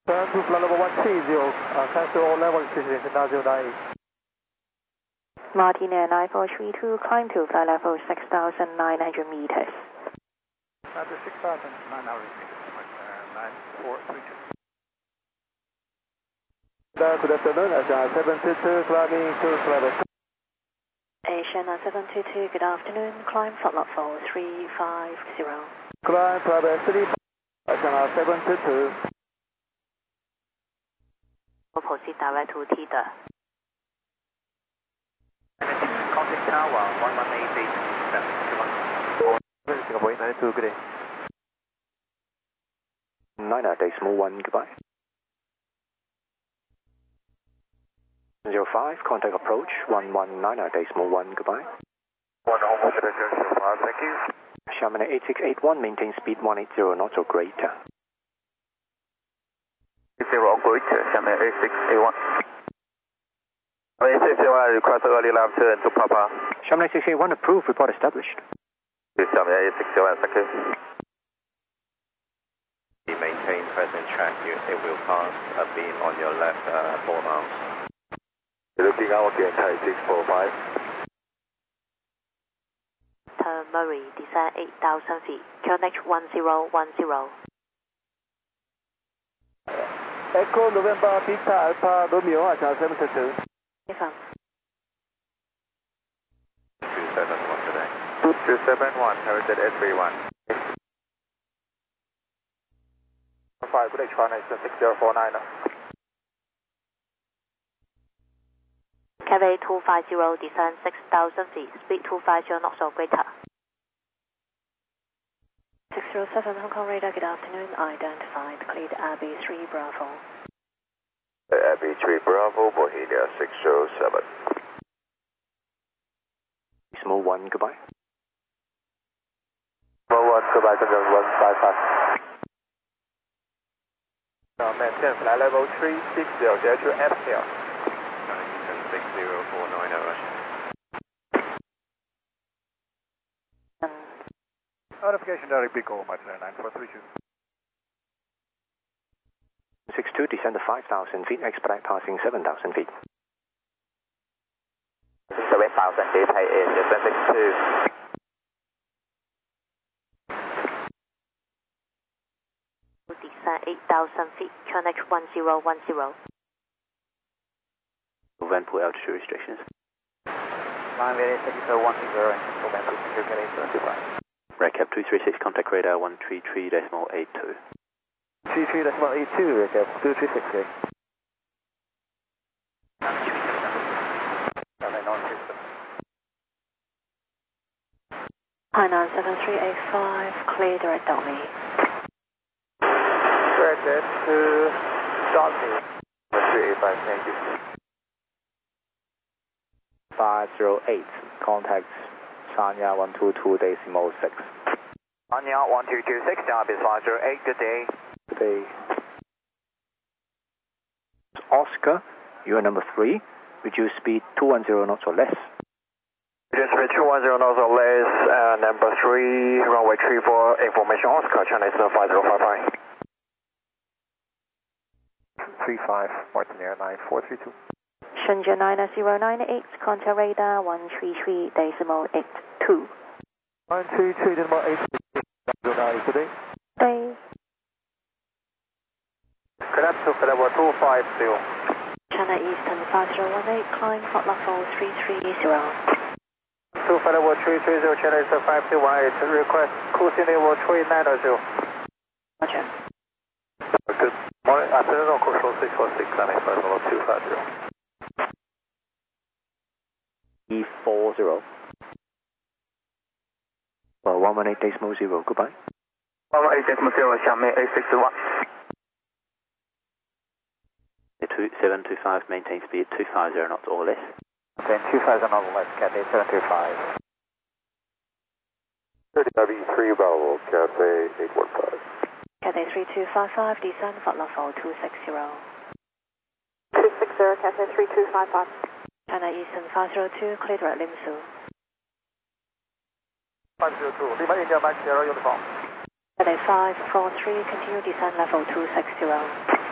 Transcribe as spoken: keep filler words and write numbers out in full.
Turn to flight level one three zero, uh, cancel all level decisions nine zero nine eight. Martin Air nine four three two, climb to flight level six thousand nine hundred meters. After six thousand nine hundred meters, uh, nine four three two. Good afternoon, Asiana seven two two, climbing to flight level. Asiana seven two two, good afternoon, climb flight level three five zero. Climb flight level three five zero, Asiana seven two two. Proceed direct to Tida. Contact tower one one eight eight seven two one. Singapore nine two, good day. Niner decimal one, goodbye. Zero five, contact approach one one niner decimal one, goodbye. One home operator zero five, thank you. Xiamen eight six eight one, maintain speed one eight zero knots or greater. Zero greater, Xiamen eight six eight one. eight six eight one, request early left turn to Papa. Xiamen eight six eight one, approved, report established. Xiamen eight six eight one, thank you. Maintain present track, you, it will pass a beam on your left uh, four miles. Looking out again, Thai six four five. Turn Murray, descend eight thousand feet, connect one zero one zero. Echo November Beta Alpha Romeo, Asiana seven two two. Affirm. two seven one today. two seven one, Heritage eight three one. five, good day, China, it's six zero four nine. Cathay two five zero, descend six thousand feet, speed two five zero knots or greater. six zero seven, Hong Kong radar, good afternoon, identified, cleared Abbey three Bravo. Abbey three Bravo, Bohemia six zero seven. Decimal one, goodbye. Bravo one, goodbye, Control one five five. Uh, maintain flight level three six zero, dare to exhale. Houston six zero four nine, Russia. Notification direct Bico, Martin nine four three two. six two, descend to five thousand feet, expedite passing seven thousand feet. seven thousand feet, Thai Air, descend six two. Descend eight thousand feet, connect one zero one zero. Vanpool altitude restrictions. nine eight six zero one zero, and control Vanpool security seventy-five. Recap two three six, contact radar one three three decimal eight two. three three decimal eight two, recap two three six eight. Hainan seven three eight five, clear direct Dolly. Directed to Dolly. three eight five, thank you. five zero eight, contact Sanya one two two decimal six. Sanya one two two six, job is five zero eight, good day. Good day. Oscar, you are number three, reduce speed two one zero knots or less. Reduce speed two one zero knots or less, uh, number three, runway three four, information Oscar, China is five zero five five. three five, Martin Air nine four three two. Shenzhen nine zero nine eight, contact radar one three three decimal eight two. one three three decimal eight two, good day. Day. Collapse to level two five zero. China Eastern five zero one eight, climb flight level three three zero. To level three three zero, China is five two one eight, request cruising level three nine zero. Roger. Good morning, afternoon, on course six four six, landing flight level two five zero. E four zero. Well, one one eight decimal zero, goodbye. one one eight decimal zero, Xiamen eight six one. two seven two five, maintain speed two five zero knots or less. Then two five zero knots or less, Cathay seven two five. thirty three Bravo, Cathay eight one five. Cathay three two five five, descend flight level two six zero. two six zero, Cathay three two five five. China Eastern five zero two, clear direct Lim Su. five zero two, Lima India Mike Sierra Uniform. Cathay five four three, continue descend level two six zero.